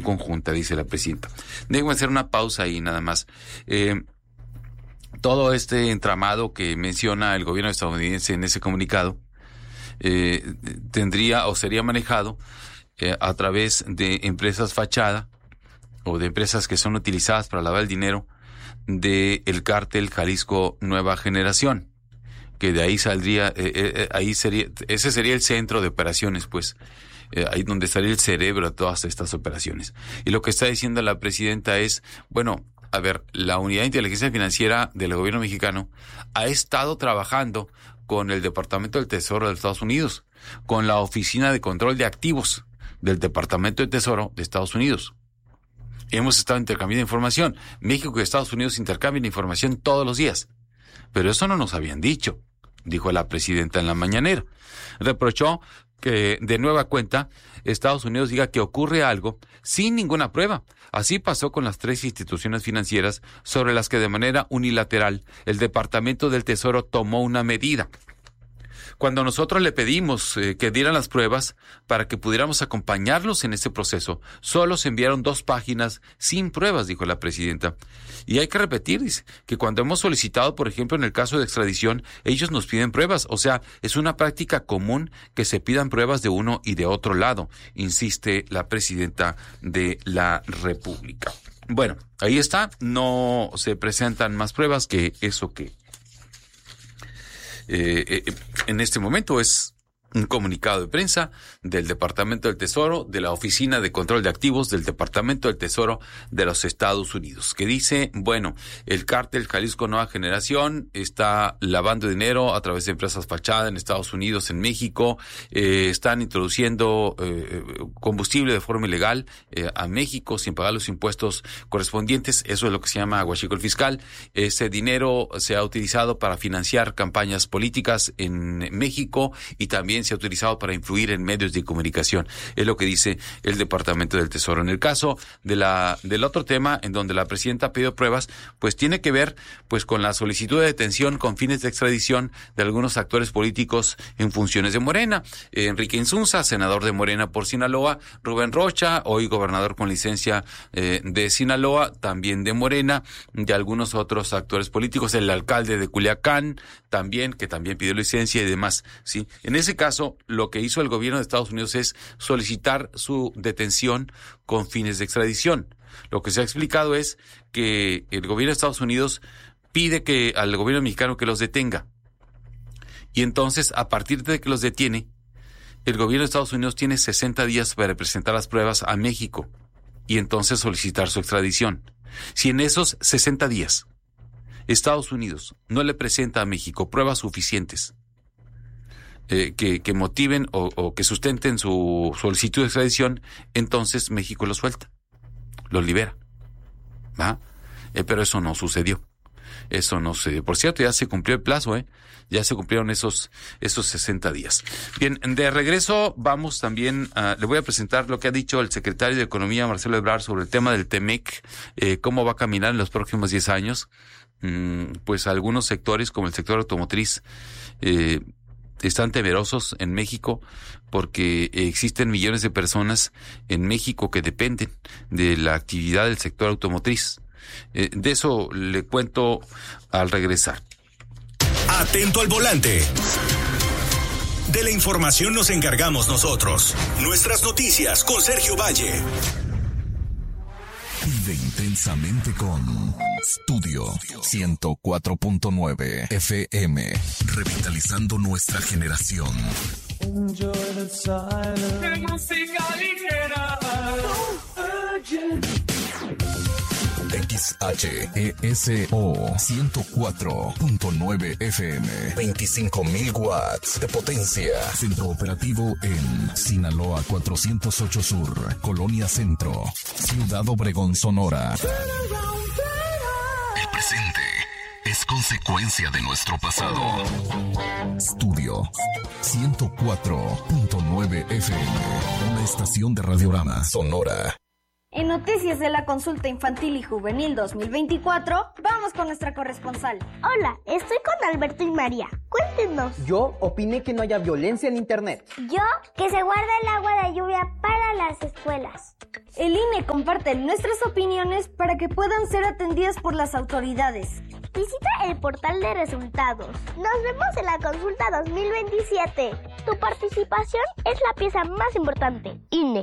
conjunta, dice la presidenta. Déjenme hacer una pausa ahí nada más. Todo este entramado que menciona el gobierno estadounidense en ese comunicado tendría o sería manejado a través de empresas fachada o de empresas que son utilizadas para lavar el dinero del cártel Jalisco Nueva Generación, que de ahí saldría, ese sería el centro de operaciones, pues, ahí donde estaría el cerebro de todas estas operaciones. Y lo que está diciendo la presidenta es, bueno, a ver, la Unidad de Inteligencia Financiera del gobierno mexicano ha estado trabajando con el Departamento del Tesoro de Estados Unidos, con la Oficina de Control de Activos del Departamento de Tesoro de Estados Unidos. Hemos estado intercambiando información. México y Estados Unidos intercambian información todos los días. Pero eso no nos habían dicho, dijo la presidenta en la mañanera. Reprochó que de nueva cuenta Estados Unidos diga que ocurre algo sin ninguna prueba. Así pasó con las 3 instituciones financieras sobre las que de manera unilateral el Departamento del Tesoro tomó una medida. Cuando nosotros le pedimos que dieran las pruebas para que pudiéramos acompañarlos en ese proceso, solo se enviaron 2 páginas sin pruebas, dijo la presidenta. Y hay que repetir, dice, que cuando hemos solicitado, por ejemplo, en el caso de extradición, ellos nos piden pruebas. O sea, es una práctica común que se pidan pruebas de uno y de otro lado, insiste la presidenta de la República. Bueno, ahí está, no se presentan más pruebas que eso que en este momento es un comunicado de prensa del Departamento del Tesoro, de la Oficina de Control de Activos del Departamento del Tesoro de los Estados Unidos, que dice, bueno, el cártel Jalisco Nueva Generación está lavando dinero a través de empresas fachada en Estados Unidos, en México, están introduciendo combustible de forma ilegal a México sin pagar los impuestos correspondientes. Eso es lo que se llama aguachicol fiscal. Ese dinero se ha utilizado para financiar campañas políticas en México y también se ha utilizado para influir en medios de comunicación. Es lo que dice el Departamento del Tesoro. En el caso del otro tema, en donde la presidenta pidió pruebas, pues tiene que ver pues con la solicitud de detención con fines de extradición de algunos actores políticos en funciones de Morena. Enrique Insunza, senador de Morena por Sinaloa; Rubén Rocha, hoy gobernador con licencia de Sinaloa, también de Morena; de algunos otros actores políticos, el alcalde de Culiacán también, que también pidió licencia y demás, ¿sí? En ese caso, lo que hizo el gobierno de Estados Unidos es solicitar su detención con fines de extradición. Lo que se ha explicado es que el gobierno de Estados Unidos pide al gobierno mexicano que los detenga. Y entonces, a partir de que los detiene, el gobierno de Estados Unidos tiene 60 días para presentar las pruebas a México y entonces solicitar su extradición. Si en esos 60 días Estados Unidos no le presenta a México pruebas suficientes que motiven o que sustenten su solicitud de extradición, entonces México lo suelta, lo libera, ¿va? Pero eso no sucedió. Eso no sucedió. Por cierto, ya se cumplió el plazo, ya se cumplieron esos 60 días. Bien, de regreso vamos también le voy a presentar lo que ha dicho el secretario de Economía, Marcelo Ebrard, sobre el tema del TEMEC, cómo va a caminar en los próximos 10 años. Pues algunos sectores, como el sector automotriz, están temerosos en México porque existen millones de personas en México que dependen de la actividad del sector automotriz. De eso le cuento al regresar. Atento al volante. De la información nos encargamos nosotros. Nuestras noticias con Sergio Valle. Vive intensamente con Studio 104.9 FM, revitalizando nuestra generación. XHESO 104.9 FM, 25,000 watts de potencia. Centro operativo en Sinaloa 408 Sur, Colonia Centro, Ciudad Obregón, Sonora. El presente es consecuencia de nuestro pasado. Studio 104.9 FM, una estación de Radiorama Sonora. En noticias de la consulta infantil y juvenil 2024, vamos Vamos con nuestra corresponsal. Hola, estoy con Alberto y María. Cuéntenos. Yo opiné que no haya violencia en internet. Yo, que se guarda el agua de lluvia para las escuelas. El INE comparte nuestras opiniones para que puedan ser atendidas por las autoridades. Visita el portal de resultados. Nos vemos en la consulta 2027. Tu participación es la pieza más importante. INE.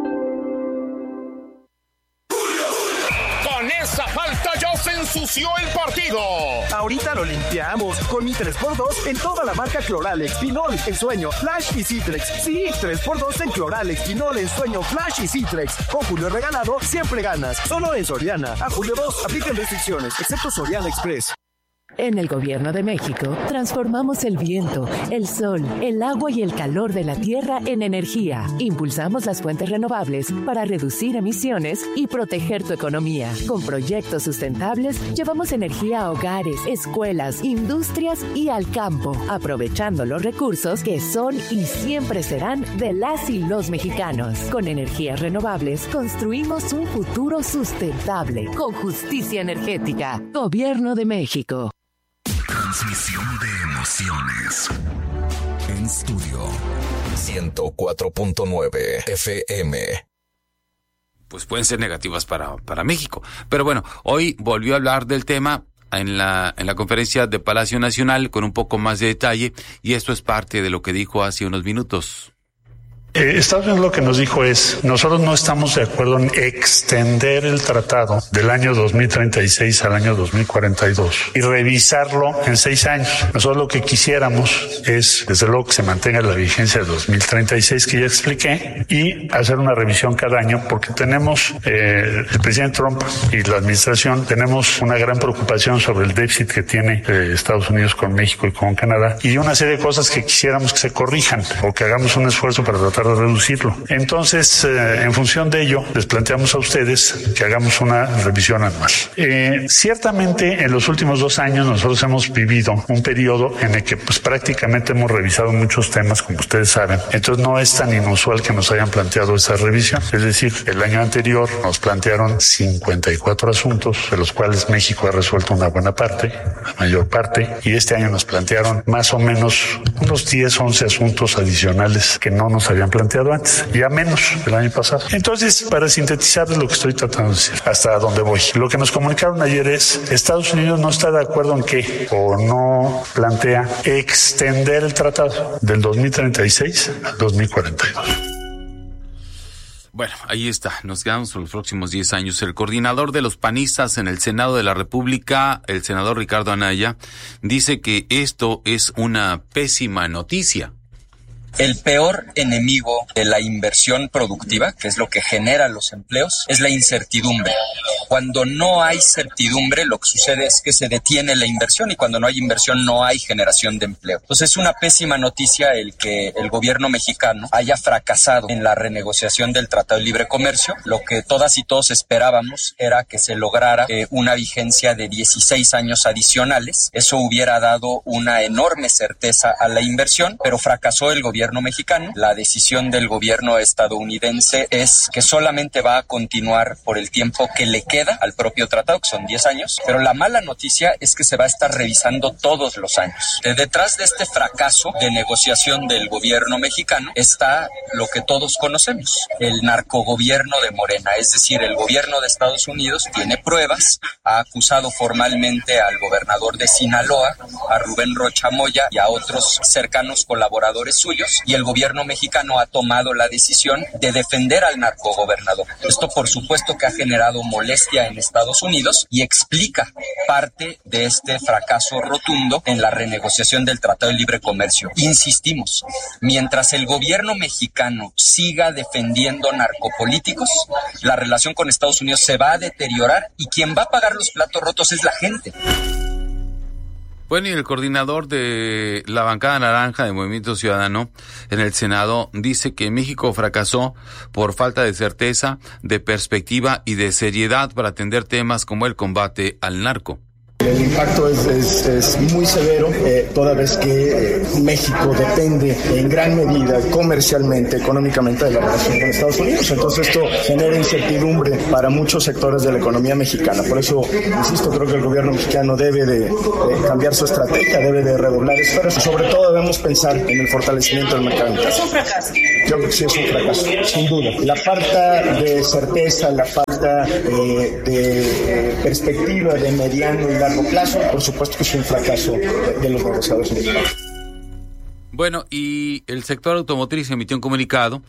Con esa falta ya se ensució el partido. Ahorita lo limpiamos con mi 3x2 en toda la marca Cloralex, Pinol, Ensueño, Flash y Citrex. Sí, 3x2 en Cloralex, Pinol, Ensueño, Flash y Citrex. Con Julio regalado, siempre ganas. Solo en Soriana. A julio 2, aplican restricciones, excepto Soriana Express. En el Gobierno de México, transformamos el viento, el sol, el agua y el calor de la tierra en energía. Impulsamos las fuentes renovables para reducir emisiones y proteger tu economía. Con proyectos sustentables, llevamos energía a hogares, escuelas, industrias y al campo, aprovechando los recursos que son y siempre serán de las y los mexicanos. Con energías renovables, construimos un futuro sustentable, con justicia energética. Gobierno de México. Transmisión de emociones. En estudio 104.9 FM. Pues pueden ser negativas para México. Pero bueno, hoy volvió a hablar del tema en la conferencia de Palacio Nacional con un poco más de detalle, y esto es parte de lo que dijo hace unos minutos. Estados Unidos lo que nos dijo es, nosotros no estamos de acuerdo en extender el tratado del año 2036 al año 2042 y revisarlo en 6 años. Nosotros lo que quisiéramos es, desde luego, que se mantenga la vigencia del 2036 que ya expliqué, y hacer una revisión cada año, porque tenemos, el presidente Trump y la administración, tenemos una gran preocupación sobre el déficit que tiene Estados Unidos con México y con Canadá, y una serie de cosas que quisiéramos que se corrijan o que hagamos un esfuerzo para tratar de reducirlo. Entonces, en función de ello, les planteamos a ustedes que hagamos una revisión anual. Ciertamente, en los últimos 2 años nosotros hemos vivido un periodo en el que pues prácticamente hemos revisado muchos temas, como ustedes saben. Entonces, no es tan inusual que nos hayan planteado esa revisión. Es decir, el año anterior nos plantearon 54 asuntos, de los cuales México ha resuelto una buena parte, la mayor parte, y este año nos plantearon más o menos unos 10, 11 asuntos adicionales que no nos habían planteado antes, ya menos el año pasado. Entonces, para sintetizar lo que estoy tratando de decir, hasta dónde voy. Lo que nos comunicaron ayer es, Estados Unidos no está de acuerdo en que, o no plantea extender el tratado del 2036 al 2042. Bueno, ahí está, nos quedamos por los próximos 10 años. El coordinador de los panistas en el Senado de la República, el senador Ricardo Anaya, dice que esto es una pésima noticia. El peor enemigo de la inversión productiva, que es lo que genera los empleos, es la incertidumbre. Cuando no hay certidumbre, lo que sucede es que se detiene la inversión, y cuando no hay inversión no hay generación de empleo. Entonces es una pésima noticia el que el gobierno mexicano haya fracasado en la renegociación del Tratado de Libre Comercio. Lo que todas y todos esperábamos era que se lograra una vigencia de 16 años adicionales. Eso hubiera dado una enorme certeza a la inversión, pero fracasó el gobierno mexicano. La decisión del gobierno estadounidense es que solamente va a continuar por el tiempo que le queda al propio tratado, que son 10 años, pero la mala noticia es que se va a estar revisando todos los años. Detrás de este fracaso de negociación del gobierno mexicano está lo que todos conocemos, el narcogobierno de Morena, es decir, el gobierno de Estados Unidos tiene pruebas, ha acusado formalmente al gobernador de Sinaloa, a Rubén Rocha Moya, y a otros cercanos colaboradores suyos, y el gobierno mexicano ha tomado la decisión de defender al narcogobernador. Esto, por supuesto, que ha generado molestia en Estados Unidos y explica parte de este fracaso rotundo en la renegociación del Tratado de Libre Comercio. Insistimos, mientras el gobierno mexicano siga defendiendo narcopolíticos, la relación con Estados Unidos se va a deteriorar, y quien va a pagar los platos rotos es la gente. Bueno, y el coordinador de la bancada naranja de Movimiento Ciudadano en el Senado dice que México fracasó por falta de certeza, de perspectiva y de seriedad para atender temas como el combate al narco. El impacto es muy severo, toda vez que México depende en gran medida comercialmente, económicamente de la relación con Estados Unidos. Entonces esto genera incertidumbre para muchos sectores de la economía mexicana. Por eso, insisto, creo que el gobierno mexicano debe de cambiar su estrategia, debe de redoblar esfuerzos. Sobre todo debemos pensar en el fortalecimiento del mercado interno. ¿Es un fracaso? Yo creo que sí es un fracaso, sin duda. La falta de certeza, la falta de perspectiva de mediano y largo plazo, por supuesto que es un fracaso de los negociadores mexicanos. Bueno, y el sector automotriz emitió un comunicado,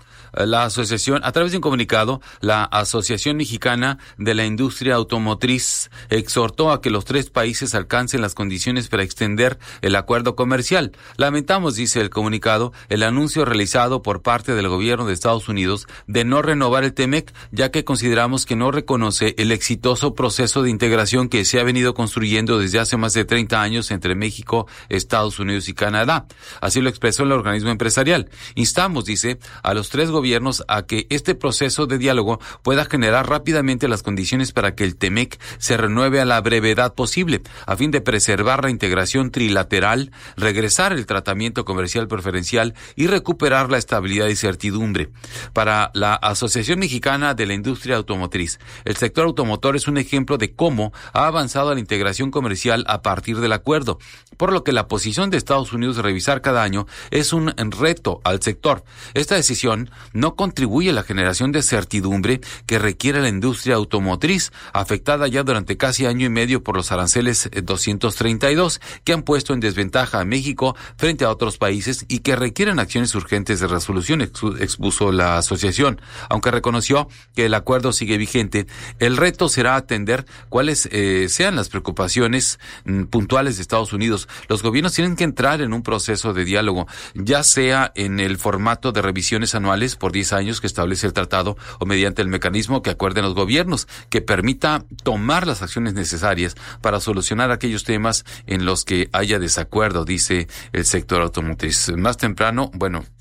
a través de un comunicado, la Asociación Mexicana de la Industria Automotriz exhortó a que los tres países alcancen las condiciones para extender el acuerdo comercial. Lamentamos, dice el comunicado, el anuncio realizado por parte del gobierno de Estados Unidos de no renovar el TEMEC, ya que consideramos que no reconoce el exitoso proceso de integración que se ha venido construyendo desde hace más de 30 años entre México, Estados Unidos y Canadá. Así lo expresó el organismo empresarial. Instamos, dice, a los tres gobiernos a que este proceso de diálogo pueda generar rápidamente las condiciones para que el TEMEC se renueve a la brevedad posible, a fin de preservar la integración trilateral, regresar el tratamiento comercial preferencial y recuperar la estabilidad y certidumbre. Para la Asociación Mexicana de la Industria Automotriz, el sector automotor es un ejemplo de cómo ha avanzado la integración comercial a partir del acuerdo, por lo que la posición de Estados Unidos de revisar cada año es un reto al sector. Esta decisión no contribuye a la generación de certidumbre que requiere la industria automotriz, afectada ya durante casi año y medio por los aranceles 232, que han puesto en desventaja a México frente a otros países y que requieren acciones urgentes de resolución, expuso la asociación. Aunque reconoció que el acuerdo sigue vigente, el reto será atender cuáles sean las preocupaciones puntuales de Estados Unidos. Los gobiernos tienen que entrar en un proceso de diálogo, ya sea en el formato de revisiones anuales por 10 años que establece el tratado o mediante el mecanismo que acuerden los gobiernos, que permita tomar las acciones necesarias para solucionar aquellos temas en los que haya desacuerdo, dice el sector automotriz. Más temprano,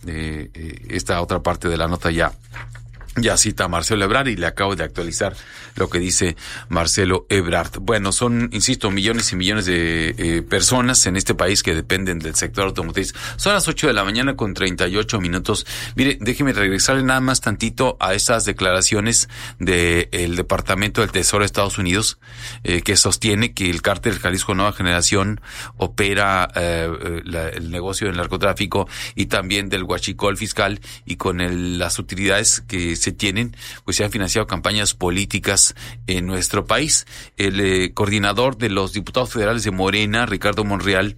esta otra parte de la nota ya cita a Marcelo Ebrard y le acabo de actualizar lo que dice Marcelo Ebrard. Bueno, son, insisto, millones y millones de personas en este país que dependen del sector automotriz. Son las 8 de la mañana con 38 minutos. Mire, déjeme regresarle nada más tantito a estas declaraciones del Departamento del Tesoro de Estados Unidos, que sostiene que el cártel Jalisco Nueva Generación opera el negocio del narcotráfico y también del huachicol fiscal, y con las utilidades que se tienen, pues se han financiado campañas políticas en nuestro país. El coordinador de los diputados federales de Morena, Ricardo Monreal,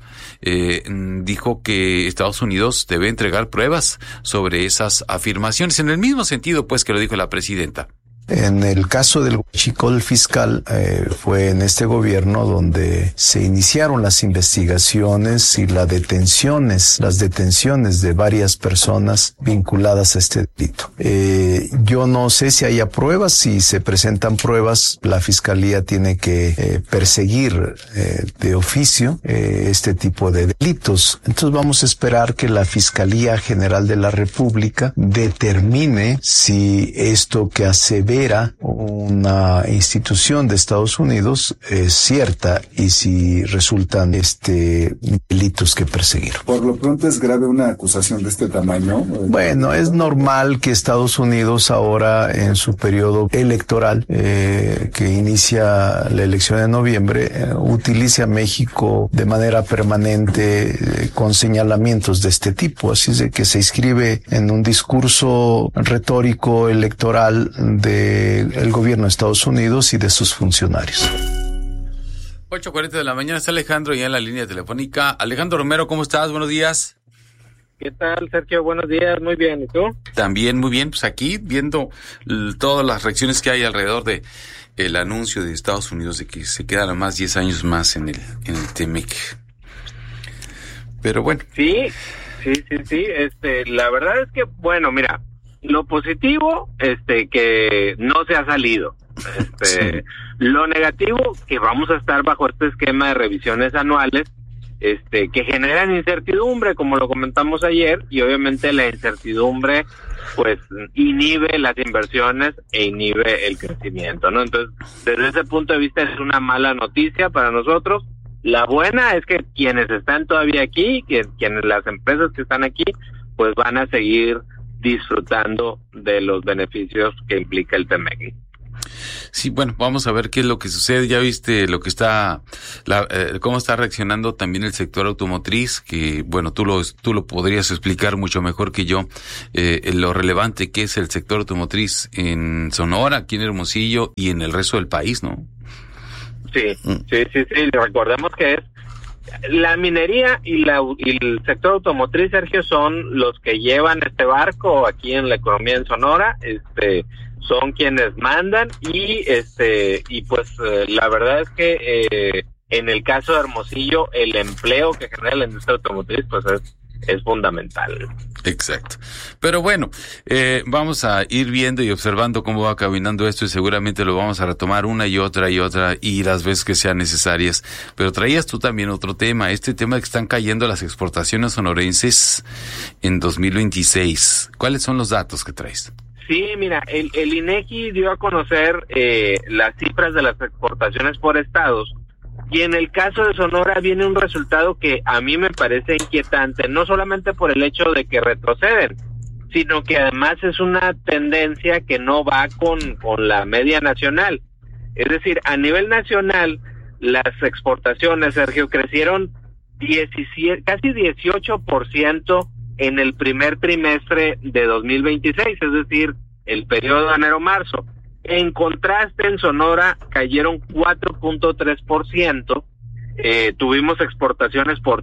dijo que Estados Unidos debe entregar pruebas sobre esas afirmaciones, en el mismo sentido pues que lo dijo la presidenta. En el caso del huachicol fiscal, fue en este gobierno donde se iniciaron las investigaciones y las detenciones de varias personas vinculadas a este delito. Yo no sé si haya pruebas. Si se presentan pruebas, la Fiscalía tiene que perseguir de oficio este tipo de delitos. Entonces vamos a esperar que la Fiscalía General de la República determine si esto que asevera una institución de Estados Unidos es cierta y si resultan delitos que perseguir. Por lo pronto, ¿es grave una acusación de este tamaño? Bueno, es normal que Estados Unidos ahora, en su periodo electoral, que inicia la elección de noviembre, utilice a México de manera permanente con señalamientos de este tipo. Así es de que se inscribe en un discurso retórico electoral del gobierno de Estados Unidos y de sus funcionarios. 8:40 de la mañana, está Alejandro ya en la línea telefónica. Alejandro Romero, ¿cómo estás? Buenos días. ¿Qué tal, Sergio? Buenos días, muy bien. ¿Y tú? También muy bien, pues aquí viendo todas las reacciones que hay alrededor de el anuncio de Estados Unidos de que se quedan más 10 años más en el TEMEC. Pero bueno. Sí. La verdad es que, bueno, mira, lo positivo, que no se ha salido. Sí. Lo negativo, que vamos a estar bajo este esquema de revisiones anuales, que generan incertidumbre, como lo comentamos ayer, y obviamente la incertidumbre pues inhibe las inversiones e inhibe el crecimiento, ¿no? Entonces, desde ese punto de vista es una mala noticia para nosotros. La buena es que quienes están todavía aquí, las empresas que están aquí, pues van a seguir disfrutando de los beneficios que implica el TEMEC. Sí, bueno, vamos a ver qué es lo que sucede. Ya viste lo que está, cómo está reaccionando también el sector automotriz, que bueno, tú lo podrías explicar mucho mejor que yo, lo relevante que es el sector automotriz en Sonora, aquí en Hermosillo y en el resto del país, ¿no? Sí. Recordemos que es la minería y el sector automotriz, Sergio, son los que llevan este barco aquí en la economía en Sonora, son quienes mandan y pues la verdad es que en el caso de Hermosillo el empleo que genera la industria automotriz pues es fundamental. Exacto. Pero bueno, vamos a ir viendo y observando cómo va caminando esto y seguramente lo vamos a retomar una y otra y las veces que sean necesarias. Pero traías tú también otro tema, este tema de que están cayendo las exportaciones sonorenses en 2026. ¿Cuáles son los datos que traes? Sí, mira, el INEGI dio a conocer las cifras de las exportaciones por estados. Y en el caso de Sonora viene un resultado que a mí me parece inquietante, no solamente por el hecho de que retroceden, sino que además es una tendencia que no va con la media nacional. Es decir, a nivel nacional, las exportaciones, Sergio, crecieron casi 18% en el primer trimestre de 2026, es decir, el periodo de enero-marzo. En contraste, en Sonora cayeron 4.3%, tuvimos exportaciones por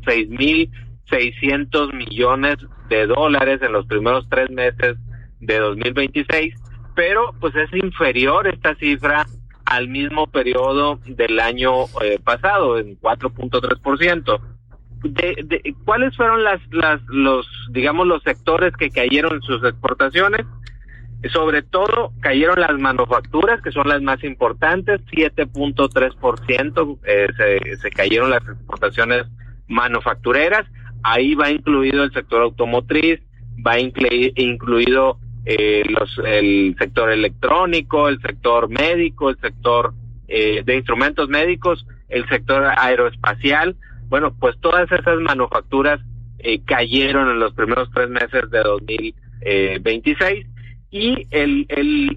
6.600 millones de dólares en los primeros 3 meses de 2026, pero pues es inferior esta cifra al mismo periodo del año pasado, en 4.3%. ¿Cuáles fueron los sectores que cayeron en sus exportaciones? Sobre todo cayeron las manufacturas, que son las más importantes, 7.3%, se cayeron las exportaciones manufactureras. Ahí va incluido el sector automotriz, va incluido el sector electrónico, el sector médico, el sector de instrumentos médicos, el sector aeroespacial. Bueno, pues todas esas manufacturas cayeron en los primeros 3 meses de 2026. Y el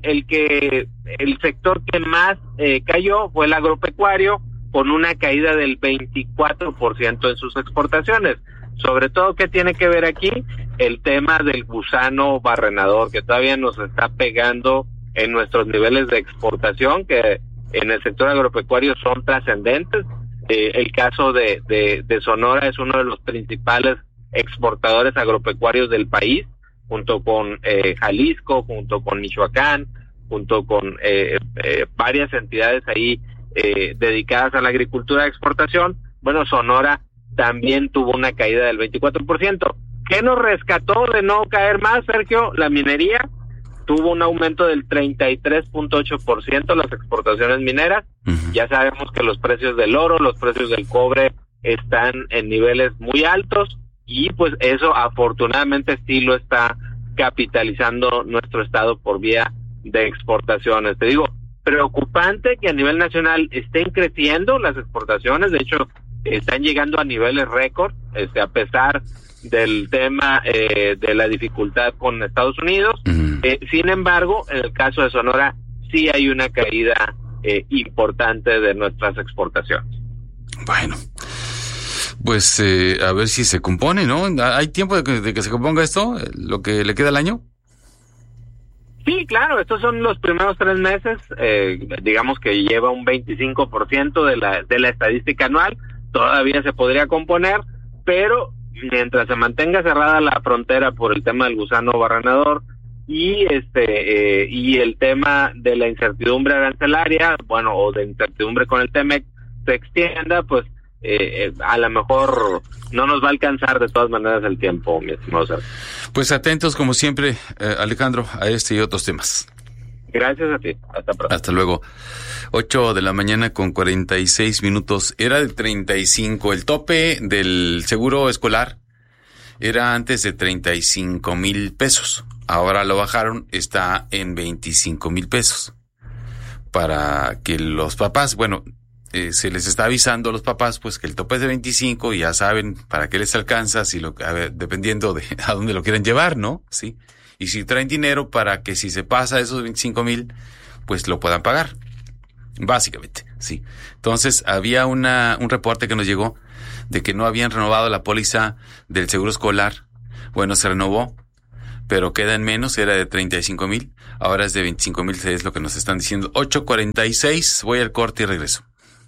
sector que más cayó fue el agropecuario, con una caída del 24% en sus exportaciones. Sobre todo, ¿qué tiene que ver aquí? El tema del gusano barrenador, que todavía nos está pegando en nuestros niveles de exportación, que en el sector agropecuario son trascendentes. El caso de Sonora es uno de los principales exportadores agropecuarios del país, junto con Jalisco, junto con Michoacán, junto con varias entidades ahí dedicadas a la agricultura de exportación. Bueno, Sonora también tuvo una caída del 24%. ¿Qué nos rescató de no caer más, Sergio? La minería tuvo un aumento del 33.8% las exportaciones mineras. Ya sabemos que los precios del oro, los precios del cobre están en niveles muy altos, y pues eso afortunadamente sí lo está capitalizando nuestro estado por vía de exportaciones. Te digo, preocupante que a nivel nacional estén creciendo las exportaciones. De hecho, están llegando a niveles récord, a pesar del tema de la dificultad con Estados Unidos. Sin embargo, en el caso de Sonora sí hay una caída importante de nuestras exportaciones. Bueno, pues a ver si se compone, ¿no? ¿Hay tiempo de que se componga esto, lo que le queda al año? Sí, claro, estos son los primeros 3 meses, digamos que lleva un 25% de la estadística anual. Todavía se podría componer, pero mientras se mantenga cerrada la frontera por el tema del gusano barrenador y el tema de la incertidumbre arancelaria, bueno, o de incertidumbre con el TEMEC se extienda, pues a lo mejor no nos va a alcanzar de todas maneras el tiempo, mi estimado Sergio. Pues atentos como siempre, Alejandro, a este y otros temas. Gracias a ti. Hasta pronto. Hasta luego. 8 de la mañana con 46 minutos. Era de 35. El tope del seguro escolar era antes de 35,000 pesos. Ahora lo bajaron, está en 25,000 pesos. Para que los papás, se les está avisando a los papás, pues que el tope es de 25 y ya saben para qué les alcanza, dependiendo de a dónde lo quieren llevar, ¿no? Sí. Y si traen dinero para que si se pasa esos 25,000, pues lo puedan pagar. Básicamente, sí. Entonces, había un reporte que nos llegó de que no habían renovado la póliza del seguro escolar. Bueno, se renovó, pero queda en menos, era de 35,000, ahora es de 25,000, es lo que nos están diciendo. 8:46, voy al corte y regreso.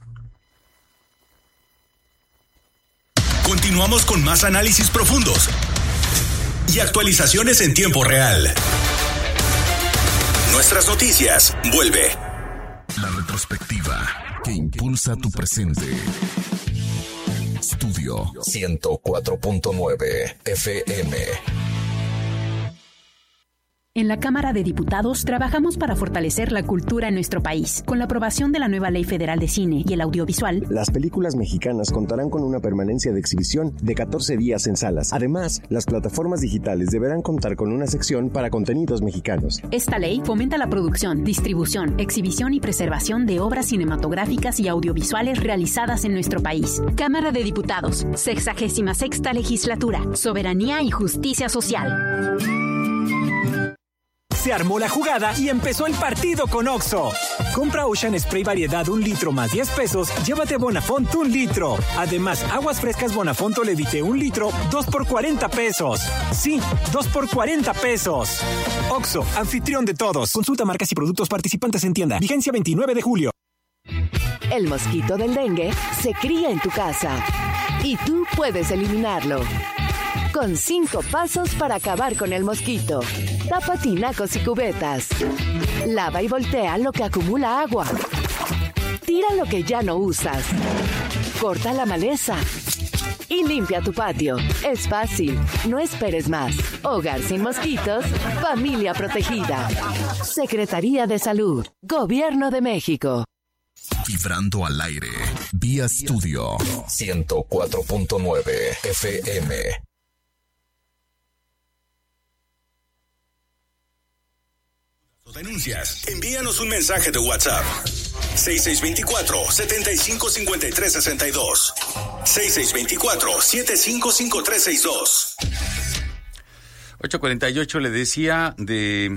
Continuamos con más análisis profundos y actualizaciones en tiempo real. Nuestras noticias, vuelve. La retrospectiva que impulsa tu presente. Estudio 104.9 FM. En la Cámara de Diputados trabajamos para fortalecer la cultura en nuestro país. Con la aprobación de la nueva Ley Federal de Cine y el Audiovisual, las películas mexicanas contarán con una permanencia de exhibición de 14 días en salas. Además, las plataformas digitales deberán contar con una sección para contenidos mexicanos. Esta ley fomenta la producción, distribución, exhibición y preservación de obras cinematográficas y audiovisuales realizadas en nuestro país. Cámara de Diputados, 66ª Legislatura, Soberanía y Justicia Social. Se armó la jugada y empezó el partido con Oxxo. Compra Ocean Spray variedad 1 litro más 10 pesos, llévate Bonafont 1 litro. Además, aguas frescas Bonafont Levite 1 litro, 2 por 40 pesos. Sí, 2 por 40 pesos. Oxxo, anfitrión de todos. Consulta marcas y productos participantes en tienda. Vigencia 29 de julio. El mosquito del dengue se cría en tu casa y tú puedes eliminarlo. Con 5 pasos para acabar con el mosquito. Tapa tinacos y cubetas. Lava y voltea lo que acumula agua. Tira lo que ya no usas. Corta la maleza. Y limpia tu patio. Es fácil. No esperes más. Hogar sin mosquitos. Familia protegida. Secretaría de Salud. Gobierno de México. Vibrando al aire. Vía Estudio 104.9 FM. Denuncias. Envíanos un mensaje de WhatsApp. 6624-755362. 6624-755362. 8:48 le decía de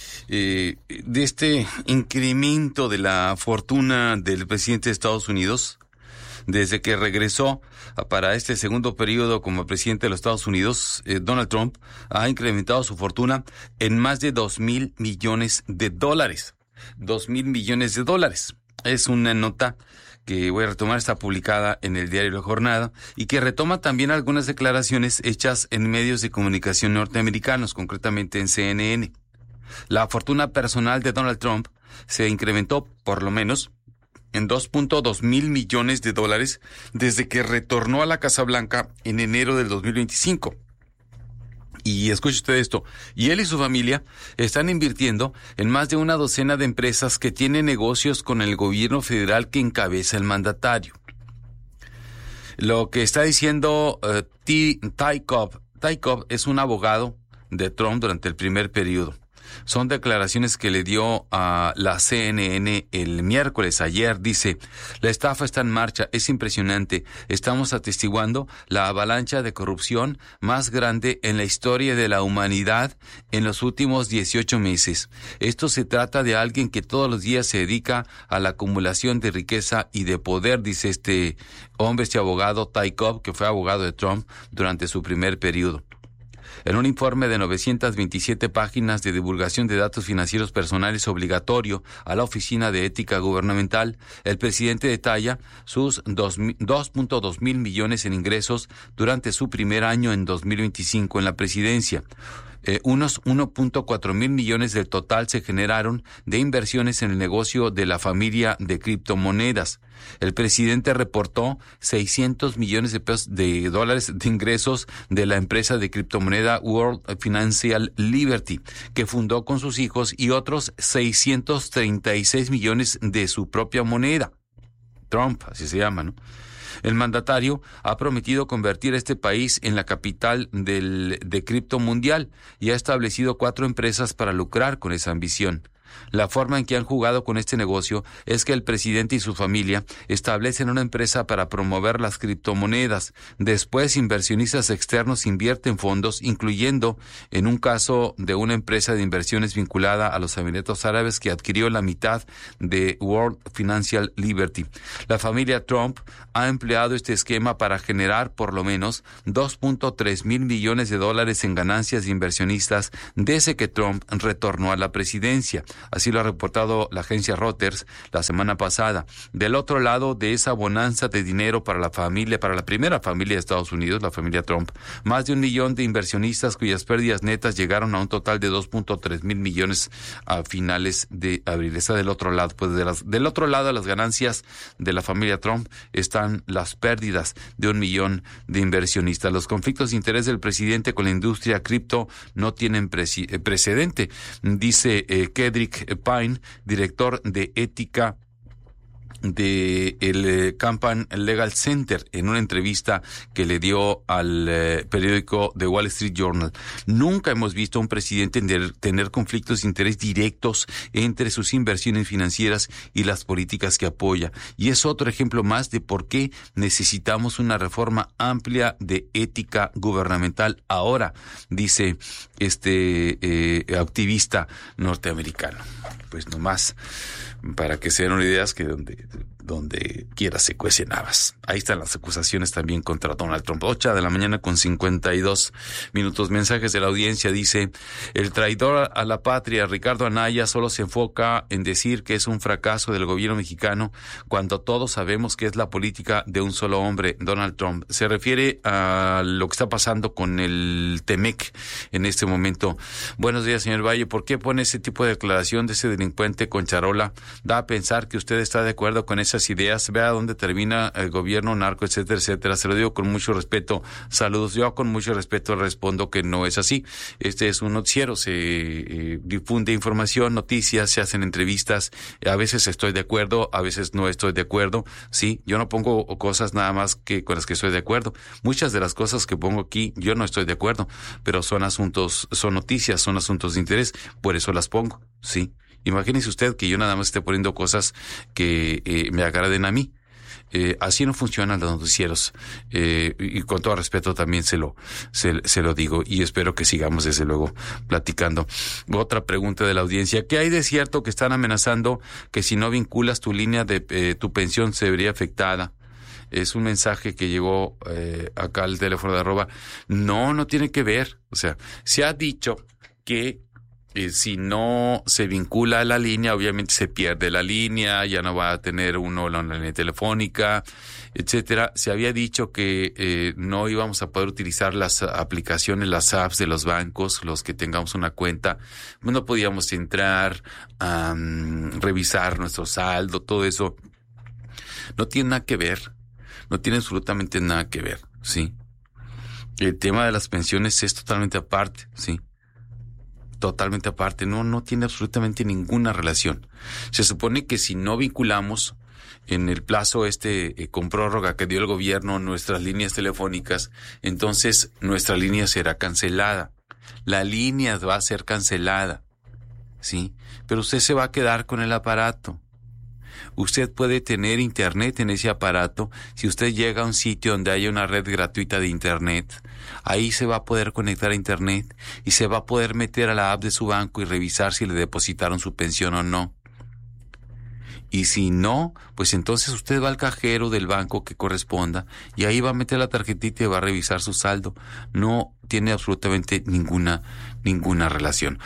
este incremento de la fortuna del presidente de Estados Unidos. Desde que regresó para este segundo periodo como presidente de los Estados Unidos, Donald Trump ha incrementado su fortuna en más de $2,000 millones. $2,000 millones. Es una nota que voy a retomar, está publicada en el diario La Jornada y que retoma también algunas declaraciones hechas en medios de comunicación norteamericanos, concretamente en CNN. La fortuna personal de Donald Trump se incrementó por lo menos en $2.2 mil millones desde que retornó a la Casa Blanca en enero del 2025. Y escuche usted esto, y él y su familia están invirtiendo en más de una docena de empresas que tienen negocios con el gobierno federal que encabeza el mandatario. Lo que está diciendo Ty Cobb es un abogado de Trump durante el primer periodo. Son declaraciones que le dio a la CNN el miércoles, ayer. Dice: la estafa está en marcha, es impresionante. Estamos atestiguando la avalancha de corrupción más grande en la historia de la humanidad en los últimos 18 meses. Esto se trata de alguien que todos los días se dedica a la acumulación de riqueza y de poder, dice este hombre, este abogado, Ty Cobb, que fue abogado de Trump durante su primer periodo. En un informe de 927 páginas de divulgación de datos financieros personales obligatorio a la Oficina de Ética Gubernamental, el presidente detalla sus 2.2 mil millones en ingresos durante su primer año en 2025 en la presidencia. Unos 1.4 mil millones del total se generaron de inversiones en el negocio de la familia de criptomonedas. El presidente reportó 600 millones de dólares de ingresos de la empresa de criptomoneda World Financial Liberty, que fundó con sus hijos, y otros 636 millones de su propia moneda. Trump, así se llama, ¿no? El mandatario ha prometido convertir a este país en la capital de cripto mundial y ha establecido 4 empresas para lucrar con esa ambición. La forma en que han jugado con este negocio es que el presidente y su familia establecen una empresa para promover las criptomonedas. Después, inversionistas externos invierten fondos, incluyendo en un caso de una empresa de inversiones vinculada a los Emiratos Árabes que adquirió la mitad de World Financial Liberty. La familia Trump ha empleado este esquema para generar por lo menos 2.3 mil millones de dólares en ganancias de inversionistas desde que Trump retornó a la presidencia. Así lo ha reportado la agencia Reuters la semana pasada. Del otro lado de esa bonanza de dinero para la primera familia de Estados Unidos, la familia Trump, más de 1 millón de inversionistas cuyas pérdidas netas llegaron a un total de 2.3 mil millones a finales de abril. Está del otro lado. Pues del otro lado de las ganancias de la familia Trump están las pérdidas de 1 millón de inversionistas. Los conflictos de interés del presidente con la industria cripto no tienen precedente, dice Kedrick Pine, director de ética de el Campan Legal Center, en una entrevista que le dio al periódico The Wall Street Journal. Nunca hemos visto a un presidente tener conflictos de interés directos entre sus inversiones financieras y las políticas que apoya. Y es otro ejemplo más de por qué necesitamos una reforma amplia de ética gubernamental ahora, dice este activista norteamericano. Pues nomás para que se den una idea, es que donde quiera se cuecen habas. Ahí están las acusaciones también contra Donald Trump. 8:52 a.m. Mensajes de la audiencia. Dice: el traidor a la patria, Ricardo Anaya, solo se enfoca en decir que es un fracaso del gobierno mexicano cuando todos sabemos que es la política de un solo hombre, Donald Trump. Se refiere a lo que está pasando con el TEMEC en este momento. Buenos días, señor Valle. ¿Por qué pone ese tipo de declaración de ese delincuente con charola? Da a pensar que usted está de acuerdo con esas ideas. Vea dónde termina el gobierno narco, etcétera, etcétera. Se lo digo con mucho respeto. Saludos. Yo con mucho respeto respondo que no es así. Este es un noticiero. Se difunde información, noticias, se hacen entrevistas. A veces estoy de acuerdo, a veces no estoy de acuerdo. Sí, yo no pongo cosas nada más que con las que estoy de acuerdo. Muchas de las cosas que pongo aquí yo no estoy de acuerdo, pero son noticias, son asuntos de interés. Por eso las pongo. Sí. Imagínese usted que yo nada más esté poniendo cosas que me agraden a mí. Así no funcionan los noticieros. Y con todo respeto también se lo digo, y espero que sigamos desde luego platicando. Otra pregunta de la audiencia: ¿qué hay de cierto que están amenazando que si no vinculas tu línea de tu pensión se vería afectada? Es un mensaje que llegó acá al teléfono de @. No tiene que ver. O sea, se ha dicho que si no se vincula a la línea, obviamente se pierde la línea, ya no va a tener uno la línea telefónica, etcétera. Se había dicho que no íbamos a poder utilizar las aplicaciones, las apps de los bancos, los que tengamos una cuenta. No podíamos entrar a revisar nuestro saldo, todo eso. No tiene nada que ver, no tiene absolutamente nada que ver, ¿sí? El tema de las pensiones es totalmente aparte, ¿sí? Totalmente aparte, no tiene absolutamente ninguna relación. Se supone que si no vinculamos en el plazo con prórroga que dio el gobierno nuestras líneas telefónicas, entonces nuestra línea será cancelada. La línea va a ser cancelada, ¿sí? Pero usted se va a quedar con el aparato. Usted puede tener internet en ese aparato. Si usted llega a un sitio donde haya una red gratuita de internet, ahí se va a poder conectar a internet y se va a poder meter a la app de su banco y revisar si le depositaron su pensión o no. Y si no, pues entonces usted va al cajero del banco que corresponda y ahí va a meter la tarjetita y va a revisar su saldo. No tiene absolutamente ninguna relación.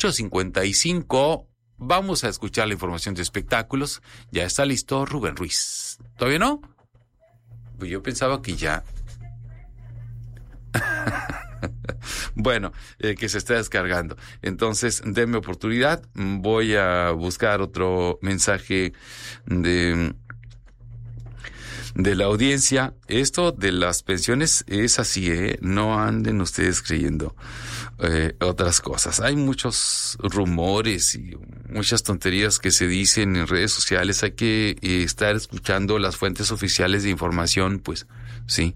8:55. Vamos a escuchar la información de espectáculos. Ya está listo Rubén Ruiz. ¿Todavía no? Pues yo pensaba que ya. Bueno, que se está descargando. Entonces, denme oportunidad. Voy a buscar otro mensaje de la audiencia. Esto de las pensiones es así, no anden ustedes creyendo otras cosas. Hay muchos rumores y muchas tonterías que se dicen en redes sociales. Hay que estar escuchando las fuentes oficiales de información, pues sí.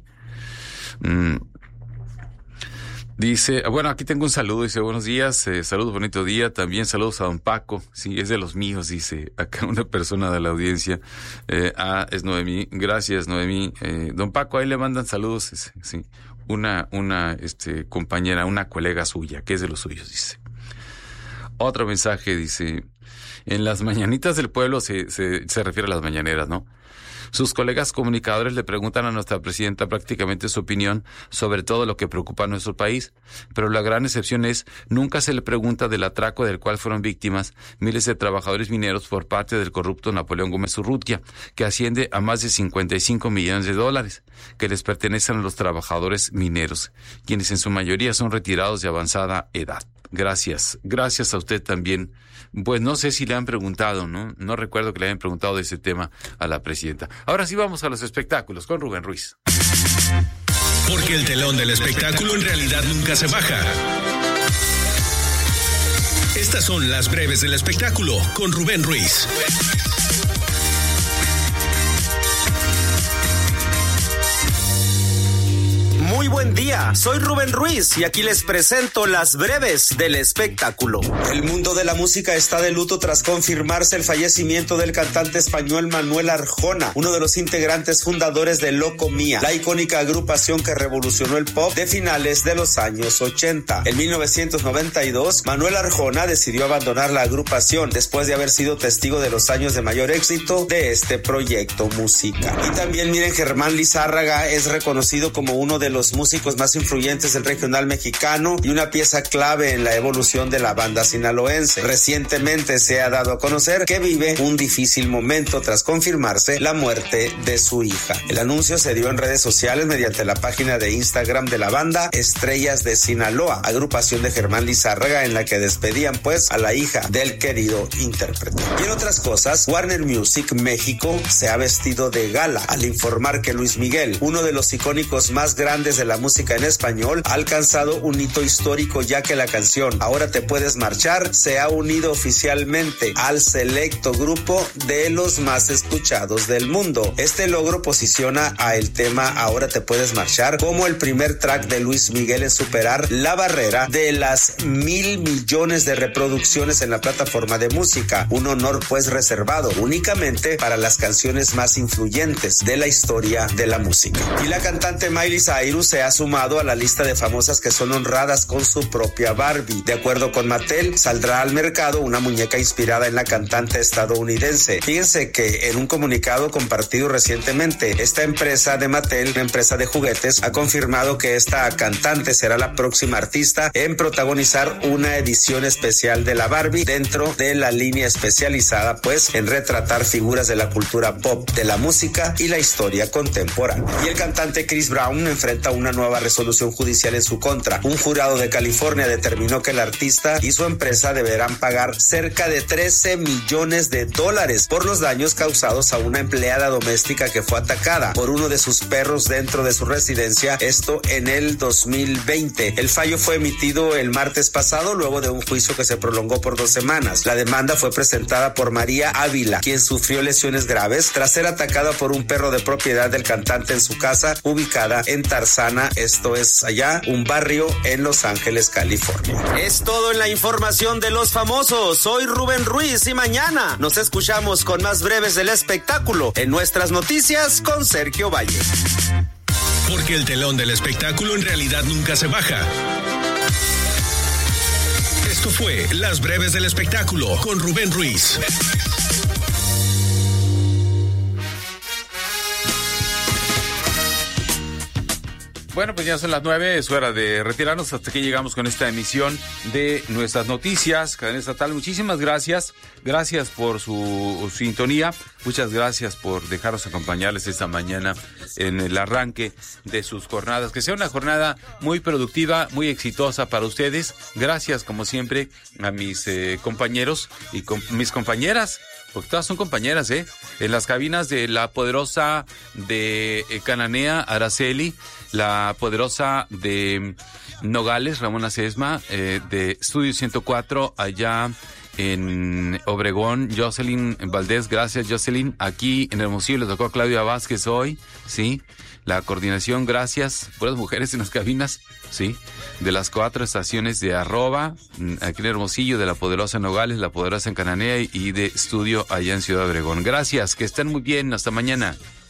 Dice, bueno, aquí tengo un saludo, dice, buenos días, saludos, bonito día, también saludos a don Paco, sí, es de los míos, dice acá una persona de la audiencia, es Noemí, gracias Noemí, don Paco, ahí le mandan saludos, sí, una compañera, una colega suya, que es de los suyos, dice. Otro mensaje, dice, en las mañanitas del pueblo se refiere a las mañaneras, ¿no? Sus colegas comunicadores le preguntan a nuestra presidenta prácticamente su opinión sobre todo lo que preocupa a nuestro país, pero la gran excepción es, nunca se le pregunta del atraco del cual fueron víctimas miles de trabajadores mineros por parte del corrupto Napoleón Gómez Urrutia, que asciende a más de $55 millones, que les pertenecen a los trabajadores mineros, quienes en su mayoría son retirados de avanzada edad. Gracias a usted también. Pues no sé si le han preguntado, ¿no? No recuerdo que le hayan preguntado de ese tema a la presidenta. Ahora sí vamos a los espectáculos con Rubén Ruiz. Porque el telón del espectáculo en realidad nunca se baja. Estas son las breves del espectáculo con Rubén Ruiz. Muy buen día, soy Rubén Ruiz y aquí les presento las breves del espectáculo. El mundo de la música está de luto tras confirmarse el fallecimiento del cantante español Manuel Arjona, uno de los integrantes fundadores de Loco Mía, la icónica agrupación que revolucionó el pop de finales de los años 80. En 1992, Manuel Arjona decidió abandonar la agrupación después de haber sido testigo de los años de mayor éxito de este proyecto musical. Y también miren, Germán Lizárraga es reconocido como uno de los músicos más influyentes del regional mexicano y una pieza clave en la evolución de la banda sinaloense. Recientemente se ha dado a conocer que vive un difícil momento tras confirmarse la muerte de su hija. El anuncio se dio en redes sociales mediante la página de Instagram de la banda Estrellas de Sinaloa, agrupación de Germán Lizárraga, en la que despedían pues a la hija del querido intérprete. Y en otras cosas, Warner Music México se ha vestido de gala al informar que Luis Miguel, uno de los icónicos más grandes de la música en español, ha alcanzado un hito histórico, ya que la canción Ahora te puedes marchar se ha unido oficialmente al selecto grupo de los más escuchados del mundo. Este logro posiciona a el tema Ahora te puedes marchar como el primer track de Luis Miguel en superar la barrera de las 1,000 millones de reproducciones en la plataforma de música, un honor pues reservado únicamente para las canciones más influyentes de la historia de la música. Y la cantante Miley Cyrus se ha sumado a la lista de famosas que son honradas con su propia Barbie. De acuerdo con Mattel, saldrá al mercado una muñeca inspirada en la cantante estadounidense. Fíjense que en un comunicado compartido recientemente, esta empresa de Mattel, una empresa de juguetes, ha confirmado que esta cantante será la próxima artista en protagonizar una edición especial de la Barbie dentro de la línea especializada pues en retratar figuras de la cultura pop, de la música y la historia contemporánea. Y el cantante Chris Brown enfrenta una nueva resolución judicial en su contra. Un jurado de California determinó que el artista y su empresa deberán pagar cerca de $13 millones por los daños causados a una empleada doméstica que fue atacada por uno de sus perros dentro de su residencia, esto en el 2020. El fallo fue emitido el martes pasado luego de un juicio que se prolongó por 2 semanas. La demanda fue presentada por María Ávila, quien sufrió lesiones graves tras ser atacada por un perro de propiedad del cantante en su casa ubicada en Tarzana, esto es allá, un barrio en Los Ángeles, California. Es todo en la información de los famosos. Soy Rubén Ruiz y mañana nos escuchamos con más breves del espectáculo en nuestras noticias con Sergio Valle. Porque el telón del espectáculo en realidad nunca se baja. Esto fue Las Breves del Espectáculo con Rubén Ruiz. Bueno, pues ya son las 9, es hora de retirarnos. Hasta aquí llegamos con esta emisión de nuestras noticias, Cadena Estatal. Muchísimas gracias. Gracias por su sintonía. Muchas gracias por dejarnos acompañarles esta mañana en el arranque de sus jornadas. Que sea una jornada muy productiva, muy exitosa para ustedes. Gracias, como siempre, a mis compañeros y mis compañeras, porque todas son compañeras, en las cabinas de la poderosa de Cananea, Araceli, la poderosa de Nogales, Ramona Sesma, de Estudio 104, allá en Obregón, Jocelyn Valdés. Gracias, Jocelyn. Aquí en Hermosillo le tocó a Claudia Vázquez hoy, ¿sí? La coordinación, gracias. Puras mujeres en las cabinas, ¿sí? De las 4 estaciones de Arroba, aquí en Hermosillo, de la poderosa Nogales, la poderosa en Cananea y de Estudio allá en Ciudad Obregón. Gracias, que estén muy bien. Hasta mañana.